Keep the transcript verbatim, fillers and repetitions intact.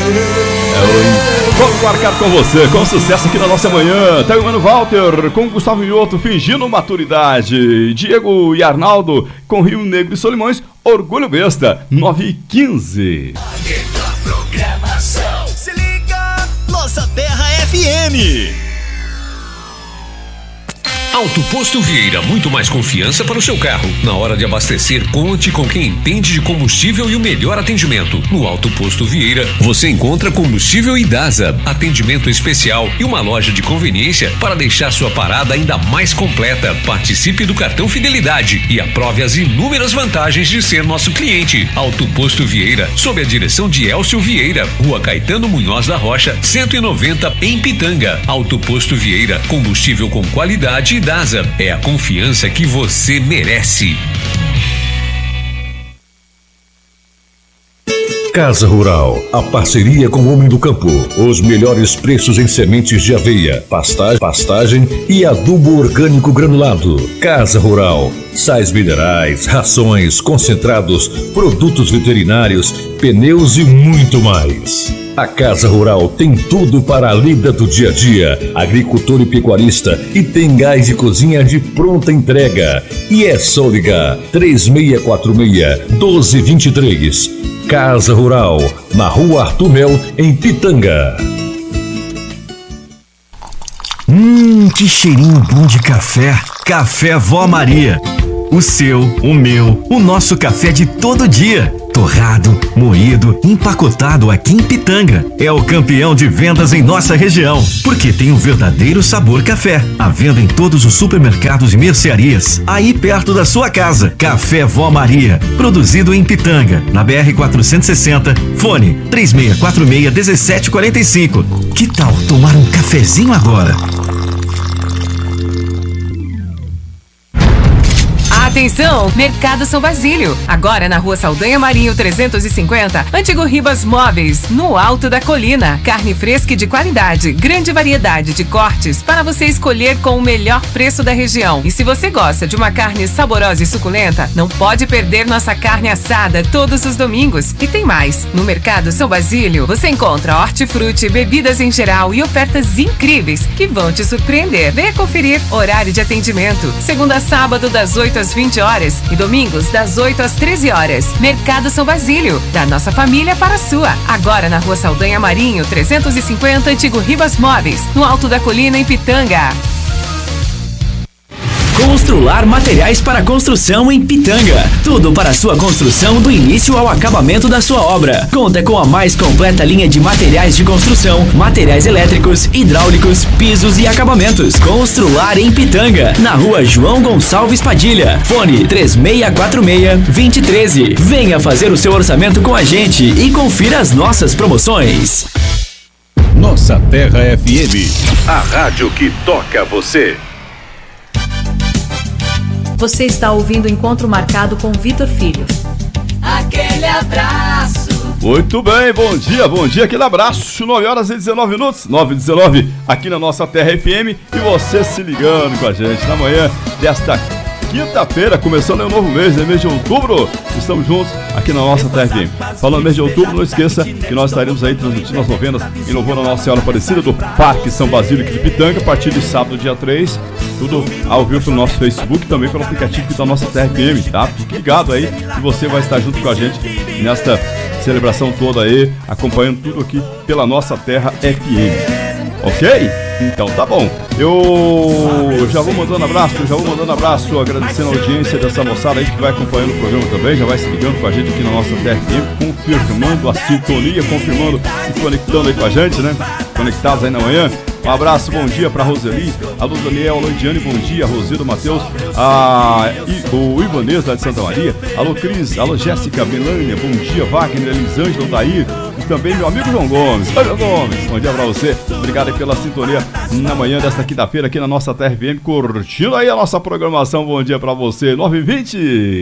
Vamos marcar com você, com sucesso aqui na nossa manhã. Tem o Mano Walter com Gustavo Mioto fingindo maturidade. Diego e Arnaldo com Rio Negro e Solimões, Orgulho Besta, nove e quinze. Programação. Se liga, Nossa Terra F M. Auto Posto Vieira, muito mais confiança para o seu carro. Na hora de abastecer, conte com quem entende de combustível e o melhor atendimento. No Auto Posto Vieira, você encontra combustível Idasa, atendimento especial e uma loja de conveniência para deixar sua parada ainda mais completa. Participe do cartão Fidelidade e aprove as inúmeras vantagens de ser nosso cliente. Auto Posto Vieira, sob a direção de Elcio Vieira, Rua Caetano Munhoz da Rocha, cento e noventa, em Pitanga. Auto Posto Vieira, combustível com qualidade e Idasa, é a confiança que você merece. Casa Rural, a parceria com o Homem do Campo. Os melhores preços em sementes de aveia, pastagem, pastagem e adubo orgânico granulado. Casa Rural, sais minerais, rações, concentrados, produtos veterinários, pneus e muito mais. A Casa Rural tem tudo para a lida do dia a dia, agricultor e pecuarista, e tem gás de cozinha de pronta entrega. E é só ligar três seis quatro seis, um dois dois três. Casa Rural, na Rua Arthur Mel, em Pitanga. Hum, que cheirinho bom de café. Café Vó Maria. O seu, o meu, o nosso café de todo dia. Torrado, moído, empacotado aqui em Pitanga. É o campeão de vendas em nossa região, porque tem um verdadeiro sabor café. À venda em todos os supermercados e mercearias, aí perto da sua casa. Café Vó Maria, produzido em Pitanga, na B R quatrocentos e sessenta, fone três seis quatro seis, um sete quatro cinco. Que tal tomar um cafezinho agora? Atenção, Mercado São Basílio. Agora na Rua Saldanha Marinho trezentos e cinquenta, Antigo Ribas Móveis, no alto da colina. Carne fresca e de qualidade, grande variedade de cortes para você escolher com o melhor preço da região. E se você gosta de uma carne saborosa e suculenta, não pode perder nossa carne assada todos os domingos. E tem mais, no Mercado São Basílio você encontra hortifruti, bebidas em geral e ofertas incríveis que vão te surpreender. Venha conferir horário de atendimento, segunda a sábado das oito às vinte horas e domingos das oito às treze horas. Mercado São Basílio, da nossa família para a sua. Agora na Rua Saldanha Marinho trezentos e cinquenta, Antigo Ribas Móveis, no alto da colina em Pitanga. Constrular materiais para construção em Pitanga. Tudo para sua construção do início ao acabamento da sua obra. Conta com a mais completa linha de materiais de construção, materiais elétricos, hidráulicos, pisos e acabamentos. Constrular em Pitanga, na Rua João Gonçalves Padilha. Fone três seis quatro seis, dois zero um três. Venha fazer o seu orçamento com a gente e confira as nossas promoções. Nossa Terra F M, a rádio que toca você. Você está ouvindo o Encontro Marcado com Vitor Filho. Aquele abraço. Muito bem, bom dia, bom dia, aquele abraço. nove horas e dezenove minutos, nove e dezenove, aqui na nossa Terra F M. E você se ligando com a gente na manhã desta quinta-feira, começando o novo mês, né? Mês de outubro. Estamos juntos aqui na nossa Terra F M. Falando mês de outubro, não esqueça que nós estaremos aí transmitindo as novenas em louvor a Nossa Senhora Aparecida do Parque São Basílio aqui de Pitanga, a partir de sábado, dia três. Tudo ao vivo pelo nosso Facebook, também pelo aplicativo da nossa Terra F M, tá? Fique ligado aí que você vai estar junto com a gente nesta celebração toda aí, acompanhando tudo aqui pela nossa Terra F M. Ok? Então tá bom. Eu já vou mandando abraço, já vou mandando abraço, agradecendo a audiência dessa moçada aí que vai acompanhando o programa também, já vai se ligando com a gente aqui na nossa Terra F M, confirmando a sintonia, confirmando e conectando aí com a gente, né? Conectados aí na manhã. Um abraço, bom dia para Roseli, alô Daniel, alô Ediane, bom dia, Rosildo, Matheus, a, I, o Ivanês lá de Santa Maria, alô Cris, alô Jéssica, Melânia, bom dia, Wagner, Elisângela, Daí, e também meu amigo João Gomes. Oi, João Gomes, bom dia para você, obrigado aí pela sintonia na manhã desta quinta-feira aqui na nossa Terra F M, curtindo aí a nossa programação, bom dia para você, nove e vinte.